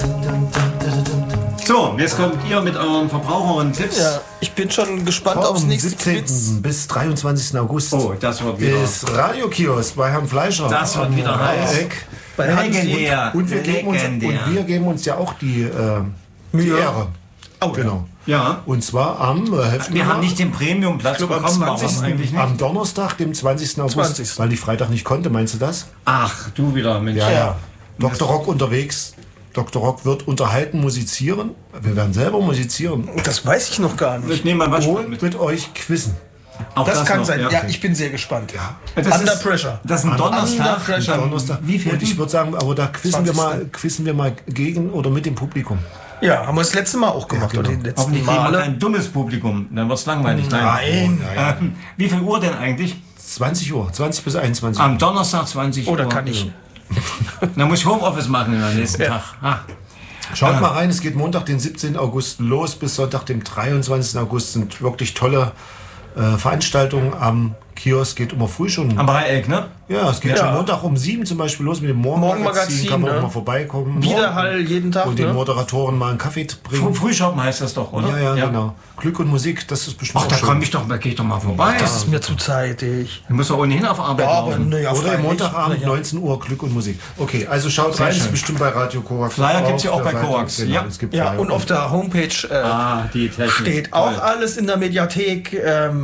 So, jetzt kommt ihr mit euren Verbraucher- und Tipps. Ja, ich bin schon gespannt aufs Vom nächste 17. Quiz. bis 23. August Oh, das wird wieder. ist Radiokiosk bei Herrn Fleischer. Das wird wieder heiß. Dreieck. Bei Hans Legendär. Und wir geben uns ja auch die Ehre. Oh, Genau. Ja. Und zwar am Wir haben nicht den Premium-Platz glaube, am bekommen, 20. warum eigentlich nicht? am Donnerstag, dem 20. August, 20.. weil ich Freitag nicht konnte. Meinst du das? Ach, du wieder, Mensch. Ja. Dr. Rock unterwegs. Dr. Rock wird unterhalten, musizieren. Wir werden selber musizieren. Das weiß ich noch gar Ich nicht. nehme mal was Und mit. mit euch quizzen. Auch Das kann noch, sein. Ja, okay. ich bin sehr gespannt. Das Under ist, Pressure. Das ist ein Under Donnerstag. Pressure. Donnerstag. Wie viel? Und ich würde sagen, aber da quizzen wir 20.. mal gegen oder mit dem Publikum. Ja, haben wir das letzte Mal auch gemacht. Ja, genau. Oder die letzten Hoffentlich kriegen wir Male. kein dummes Publikum. Dann wird es langweilig. Nein. Wie viel Uhr denn eigentlich? 20 Uhr, 20 bis 21 Uhr. Am Donnerstag 20 Uhr. Oder kann ich? Dann muss ich Homeoffice machen am nächsten Tag. Ah. Schaut mal rein, es geht Montag, den 17. August los, bis Sonntag, dem 23. August sind wirklich tolle Veranstaltungen am Kiosk. Geht immer früh schon. Am Dreieck, ne? Ja, es geht Ja. schon Montag um 7 zum Beispiel los mit dem Morgenmagazin. Morgenmagazin, Kann man ne? auch mal vorbeikommen. Widerhall jeden Tag, Und den ne? Moderatoren mal einen Kaffee bringen. Frühschoppen heißt das doch, oder? Ja, genau. Glück und Musik, das ist bestimmt Ach, auch da schön. komme ich doch, da gehe ich doch mal vorbei. Das ist mir zu zeitig. Du musst doch ohnehin auf Arbeit Ja, aber laufen. naja, Oder freilich. Montagabend, Naja. 19 Uhr, Glück und Musik. Okay, also schaut rein, schön. ist bestimmt bei Radio Korax. Flyer gibt's ja auch der bei Seite. Korax. Genau, Ja. es gibt Ja, Flyer. und auf der Homepage Die Technik. steht auch Toll. alles in der Mediathek.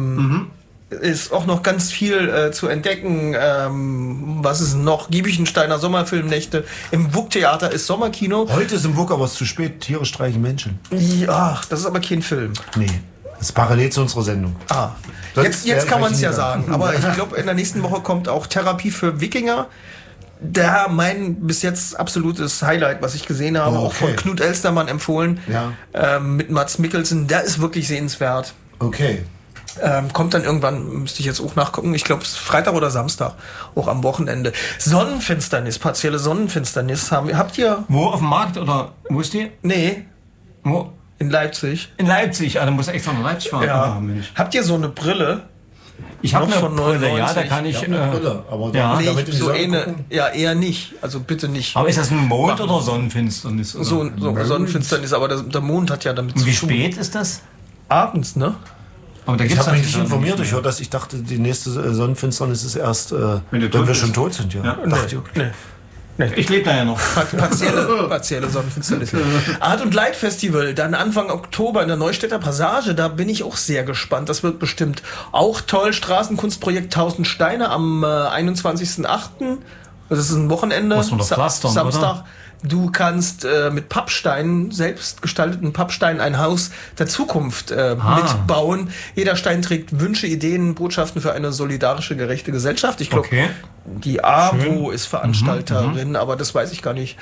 Ist auch noch ganz viel zu entdecken. Was ist noch? Giebichensteiner Sommerfilmnächte. Im WUK-Theater ist Sommerkino. Heute ist im WUK aber es zu spät, Tiere streichen Menschen. Ach, das ist aber kein Film. Nee, das ist parallel zu unserer Sendung. Ah. Das Jetzt wär kann man es vielleicht ja nicht sagen. Aber ich glaube, in der nächsten Woche kommt auch Therapie für Wikinger. Der mein bis jetzt absolutes Highlight, was ich gesehen habe, Oh, auch von okay. Knut Elstermann empfohlen, Ja. mit Mads Mikkelsen. Der ist wirklich sehenswert. Okay. Kommt dann irgendwann, müsste ich jetzt auch nachgucken, ich glaube es ist Freitag oder Samstag, auch am Wochenende. Sonnenfinsternis, partielle Sonnenfinsternis habt ihr? Wo, auf dem Markt oder wo ist die? Nee, Wo? in Leipzig. In Leipzig. Also, du musst extra nach Leipzig fahren. Ja. Ah, Mensch. Habt ihr so eine Brille? Ich habe Noch eine von Brille, 99. ja, da kann ich. Ich habe eine Brille, aber ja. Nee, damit in die so Sonne eine, gucken? ja eher nicht, also bitte nicht. Aber ist das ein Mond oder Sonnenfinsternis? Oder? So Sonnenfinsternis, aber der Mond hat ja damit Und wie tun. spät ist das? Abends, ne? Aber da Ich gibt's habe mich natürlich nicht informiert, nicht ich höre, dass ich dachte, die nächste Sonnenfinsternis ist erst, du wenn tot wir bist. schon tot sind. Ja. Ja. Dachte ich. Nee. Ich lebe da ja noch. Partielle Sonnenfinsternis. Art- und Leitfestival, dann Anfang Oktober in der Neustädter Passage, da bin ich auch sehr gespannt. Das wird bestimmt auch toll. Straßenkunstprojekt 1000 Steine am 21.08. Das ist ein Wochenende. Muss man doch pflastern, Samstag. oder? Du kannst mit Pappsteinen, selbst gestalteten Pappsteinen, ein Haus der Zukunft mitbauen. Jeder Stein trägt Wünsche, Ideen, Botschaften für eine solidarische, gerechte Gesellschaft. Ich glaube, Okay. die AWO ist Veranstalterin, aber das weiß ich gar nicht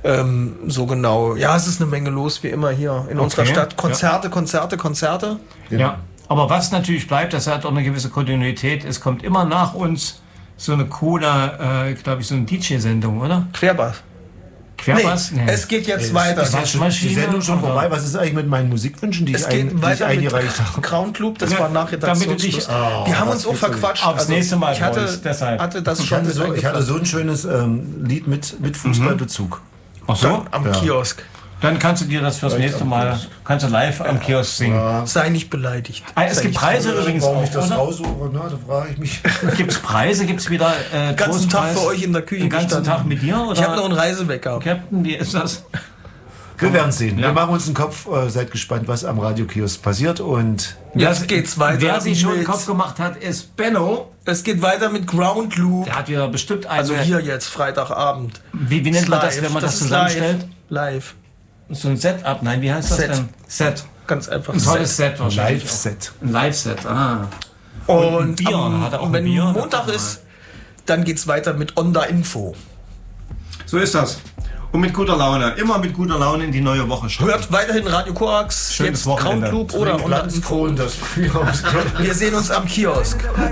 so genau. Ja, es ist eine Menge los, wie immer hier in unserer Stadt. Konzerte. Ja. Aber was natürlich bleibt, das hat auch eine gewisse Kontinuität. Es kommt immer nach uns so eine coole, glaube ich, so eine DJ-Sendung, oder? Querbass. Querbass? Nee. Es geht jetzt weiter. ist das schon- Die Sendung schon oder? vorbei. Was ist eigentlich mit meinen Musikwünschen, die Es ich geht weiter mit eingereicht habe? Crown Club, das Ja, war nach Redaktionsschluss. damit Wir haben das uns auch gibt's ja verquatscht. Aufs nächste Mal, ich hatte, Boys, deshalb. hatte das Ich schon hatte, mit ich hatte eingeplant. so ein schönes Lied mit Fußballbezug. Ach so? Am Kiosk. Dann kannst du dir das fürs nächste Mal, kannst du live am Kiosk singen. Sei nicht beleidigt. Es Sei gibt nicht Preise beleidigt. übrigens Warum auch, ich das oder? raussuche, na, da frage ich mich. Gibt es Preise? Gibt es wieder Den ganzen Tag Trostpreis? für euch in der Küche Den ganzen gestanden. Tag mit dir? Oder? Ich habe noch einen Reisewecker. Captain, wie ist das? Wir werden sehen. Ja. Wir machen uns einen Kopf. Seid gespannt, was am Radiokiosk passiert. Und Jetzt geht's weiter. Wer sich schon den mit- Kopf gemacht hat, ist Benno. Es geht weiter mit Ground Loop. Der hat wieder bestimmt eine... Also hier jetzt, Freitagabend. Wie nennt man das, wenn man das ist zusammenstellt? Live. So ein Setup? Nein, wie heißt das Set. denn? Set. Ganz einfach. Ein tolles Set wahrscheinlich. Live-Set. Ein Live-Set, Und Bier. Hat er auch wenn Bier? Montag ist, dann geht's weiter mit Onda Info. So ist das. Und mit guter Laune. Immer mit guter Laune in die neue Woche starten. Hört weiterhin Radio Korax, Schönes jetzt Wochenende. Crown Loop oder Onda Info. und das Frühhaus. Wir sehen uns am Kiosk.